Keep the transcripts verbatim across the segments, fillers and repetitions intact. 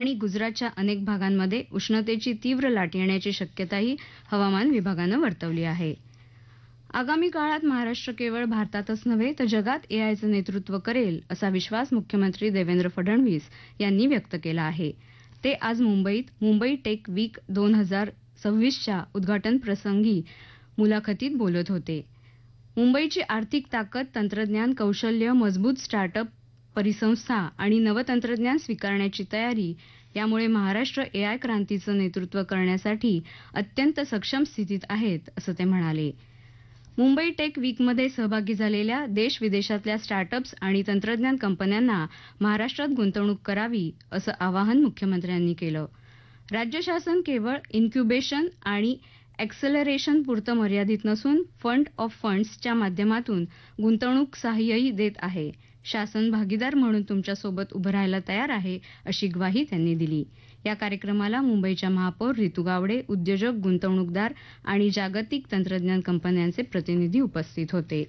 आणि गुजरातच्या अनेक भागांमध्ये उष्णतेची तीव्र लाट येण्याची शक्यताही हवामान विभागानं वर्तवली आहे. आगामी काळात महाराष्ट्र केवळ भारतातच नव्हे तर जगात एआयचं नेतृत्व करेल असा विश्वास मुख्यमंत्री देवेंद्र फडणवीस यांनी व्यक्त केला आहे. ते आज मुंबईत मुंबई टेक वीक दोन हजार सव्वीसच्या उद्घाटन प्रसंगी मुलाखतीत बोलत होते. मुंबईची आर्थिक ताकद, तंत्रज्ञान कौशल्य, मजबूत स्टार्टअप परिसंस्था आणि नवतंत्रज्ञान स्वीकारण्याची तयारी यामुळे महाराष्ट्र एआय क्रांतीचं नेतृत्व करण्यासाठी अत्यंत सक्षम स्थितीत आहेत असं ते म्हणाले. मुंबई टेक वीकमध्ये सहभागी झालेल्या देश विदेशातल्या स्टार्टअप्स आणि तंत्रज्ञान कंपन्यांना महाराष्ट्रात गुंतवणूक करावी असं आवाहन मुख्यमंत्र्यांनी केलं. राज्य शासन केवळ इन्क्युबेशन आणि ॲक्सेलरेशन पुरतं मर्यादित नसून फंड ऑफ फंड्सच्या माध्यमातून गुंतवणूक सहाय्यही देत आहे. शासन भागीदार म्हणून तुमच्यासोबत उभं राहायला तयार आहे अशी ग्वाही त्यांनी दिली. या कार्यक्रमाला मुंबईच्या महापौर रितू गावडे, उद्योजक, गुंतवणूकदार आणि जागतिक तंत्रज्ञान कंपन्यांचे प्रतिनिधी उपस्थित होते.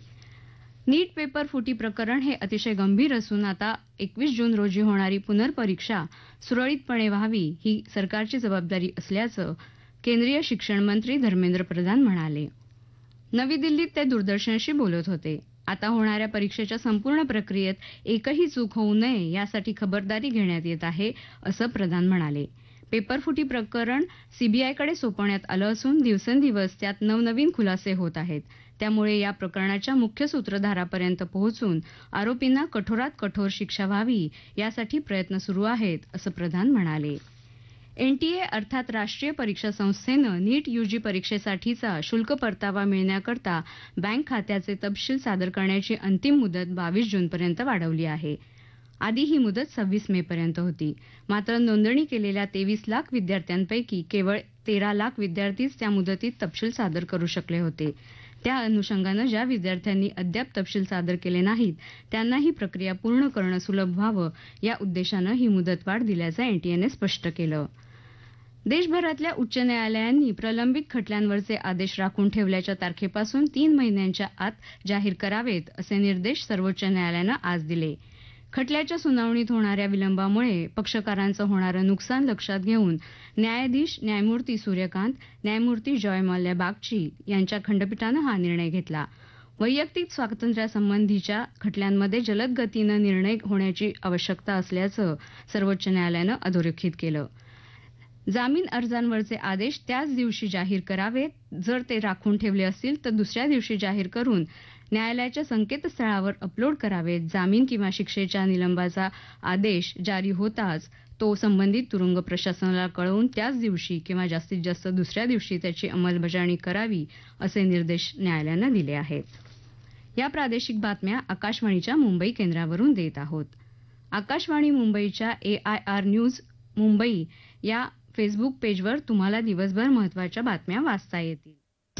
नीट पेपर फुटी प्रकरण हे अतिशय गंभीर असून आता एकवीस जून रोजी होणारी पुनर्परीक्षा सुरळीतपणे व्हावी ही सरकारची जबाबदारी असल्याचं केंद्रीय शिक्षण मंत्री धर्मेंद्र प्रधान म्हणाले. नवी दिल्लीत ते दूरदर्शनशी बोलत होते. आता होणाऱ्या परीक्षेच्या संपूर्ण प्रक्रियेत एकही चूक होऊ नये यासाठी खबरदारी घेण्यात येत आहे असं प्रधान म्हणाले. पेपरफुटी प्रकरण सीबीआयकडे सोपवण्यात आलं असून दिवसेंदिवस त्यात नवनवीन खुलासे होत आहेत. त्यामुळे या प्रकरणाच्या मुख्य सूत्रधारापर्यंत पोहोचून आरोपींना कठोरात कठोर शिक्षा व्हावी यासाठी प्रयत्न सुरू आहेत असं प्रधान म्हणाले. एनटीए अर्थात राष्ट्रीय परीक्षा संस्थेनं नीट यूजी परीक्षेसाठीचा शुल्क परतावा मिळण्याकरता बँक खात्याचे तपशील सादर करण्याची अंतिम मुदत बावीस जूनपर्यंत वाढवली आहे. आधी ही मुदत सव्वीस मे पर्यंत होती. मात्र नोंदणी केलेल्या तेवीस लाख विद्यार्थ्यांपैकी केवळ तेरा लाख विद्यार्थीच त्या मुदतीत तपशील सादर करू शकले होते. त्या अनुषंगानं ज्या विद्यार्थ्यांनी अद्याप तपशील सादर केले नाहीत त्यांना ही प्रक्रिया पूर्ण करणं सुलभ व्हावं या उद्देशानं ही मुदतवाढ दिल्याचं एनटीएने स्पष्ट केलं. देशभरातल्या उच्च न्यायालयांनी प्रलंबित खटल्यांवरचे आदेश राखून ठेवल्याच्या तारखेपासून तीन महिन्यांच्या आत जाहीर करावेत असे निर्देश सर्वोच्च न्यायालयानं आज दिले. खटल्याच्या सुनावणीत होणाऱ्या विलंबामुळे पक्षकारांचं होणारं नुकसान लक्षात घेऊन न्यायाधीश न्यायमूर्ती सूर्यकांत, न्यायमूर्ती जॉय मल्ल्या बागची यांच्या खंडपीठानं हा निर्णय घेतला. वैयक्तिक स्वातंत्र्यासंबंधीच्या खटल्यांमध्ये जलद गतीनं निर्णय होण्याची आवश्यकता असल्याचं सर्वोच्च न्यायालयानं अधोरेखित केलं. जामीन अर्जांवरचे आदेश त्याच दिवशी जाहीर करावेत. जर ते राखून ठेवले असतील तर दुसऱ्या दिवशी जाहीर करून न्यायालयाच्या संकेतस्थळावर अपलोड करावेत. जामीन किंवा शिक्षेच्या निलंबाचा आदेश जारी होताच तो संबंधित तुरुंग प्रशासनाला कळवून त्याच दिवशी किंवा जास्तीत जास्त दुसऱ्या दिवशी त्याची अंमलबजावणी करावी असे निर्देश न्यायालयानं दिले आहेत. या प्रादेशिक बातम्या आकाशवाणीच्या मुंबई केंद्रावरून देत आहोत. आकाशवाणी मुंबईच्या एआयआर न्यूज मुंबई या फेसबुक पेजवर तुम्हाला दिवसभर महत्त्वाच्या बातम्या वाचता येतील.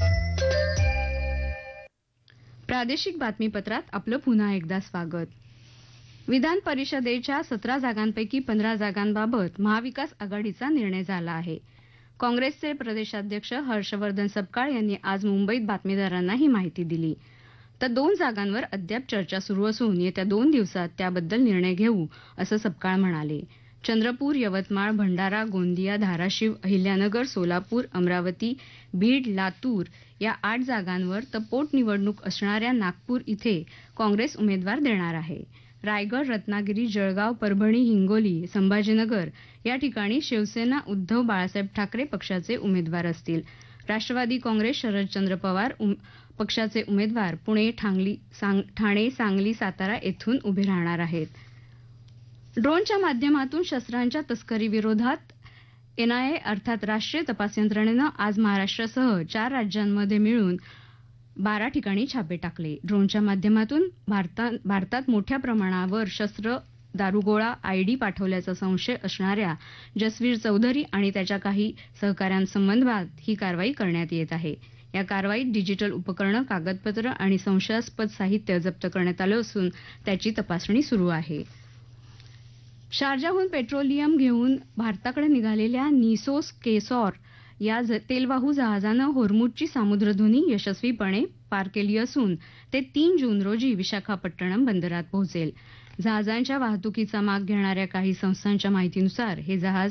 प्रादेशिक बातमीपत्रात आपलं पुन्हा एकदा स्वागत. विधान परिषदेच्या सतरा जागांपैकी पंधरा जागांबाबत महाविकास आघाडीचा निर्णय झाला आहे. काँग्रेसचे प्रदेशाध्यक्ष हर्षवर्धन सपकाळ यांनी आज मुंबईत बातमीदारांना ही माहिती दिली. तर दोन जागांवर अद्याप चर्चा सुरू असून येत्या दोन दिवसात त्याबद्दल निर्णय घेऊ असं सपकाळ म्हणाले. चंद्रपूर, यवतमाळ, भंडारा, गोंदिया, धाराशिव, अहिल्यानगर, सोलापूर, अमरावती, बीड, लातूर या आठ जागांवर तर पोटनिवडणूक असणाऱ्या नागपूर इथे काँग्रेस उमेदवार देणार आहे. रायगड, रत्नागिरी, जळगाव, परभणी, हिंगोली, संभाजीनगर या ठिकाणी शिवसेना उद्धव बाळासाहेब ठाकरे पक्षाचे उमेदवार असतील. राष्ट्रवादी काँग्रेस शरदचंद्र पवार पक्षाचे उमेदवार पुणे, ठांगली, सांग, ठाणे, सांगली, सातारा येथून उभे राहणार आहेत. ड्रोनच्या माध्यमातून शस्त्रांच्या तस्करीविरोधात एनआयए अर्थात राष्ट्रीय तपास यंत्रणेनं आज महाराष्ट्रासह चार राज्यांमध्ये मिळून बारा ठिकाणी छापे टाकले. ड्रोनच्या माध्यमातून भारतात भारतात मोठ्या प्रमाणावर शस्त्र, दारुगोळा, आयडी पाठवल्याचा संशय असणाऱ्या जसवीर चौधरी आणि त्याच्या काही सहकाऱ्यांसंबंधात ही कारवाई करण्यात येत आहे. या कारवाईत डिजिटल उपकरणं, कागदपत्र आणि संशयास्पद साहित्य जप्त करण्यात आलं असून त्याची तपासणी सुरू आहे. शारजाहून पेट्रोलियम घेऊन भारताकडे निघालेल्या निसोस केसॉर या तेलवाहू जहाजानं होर्मुझची सामुद्रधुनी यशस्वीपणे पार केली असून ते तीन जून रोजी विशाखापट्टणम बंदरात पोहोचेल. जहाजांच्या वाहतुकीचा माग घेणाऱ्या काही संस्थांच्या माहितीनुसार हे जहाज